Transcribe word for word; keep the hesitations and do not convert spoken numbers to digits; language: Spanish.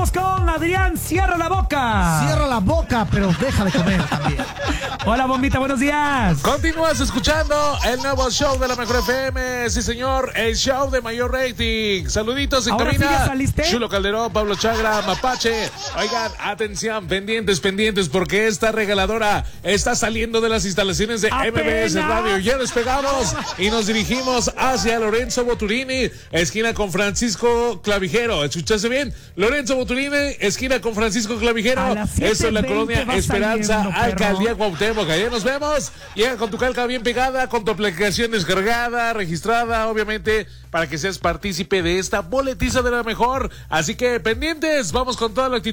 Vamos con Adrián, cierra la boca. Cierra la boca, pero deja de comer también. Hola, Bombita, buenos días. Continúas escuchando el nuevo show de la Mejor F M. Sí, señor, el show de mayor rating. Saluditos en Ahora sí, ¿ya cabina. saliste? Chulo Calderón, Pablo Chagra, Mapache. Oigan, atención, pendientes, pendientes, porque esta regaladora está saliendo de las instalaciones de ¡Apenas! M B S Radio. Ya despegamos y nos dirigimos hacia Lorenzo Boturini, esquina con Francisco Clavijero. ¿Escuchaste bien? Lorenzo Boturini, esquina con Francisco Clavijero. A las siete Eso en la veinte colonia va Esperanza, saliendo, perro. Alcaldía Cuauhtémoc. Allá nos vemos. Llega con tu calca bien pegada, con tu aplicación descargada, registrada, obviamente, para que seas partícipe de esta boletiza de la mejor. Así que pendientes, vamos con toda la actitud.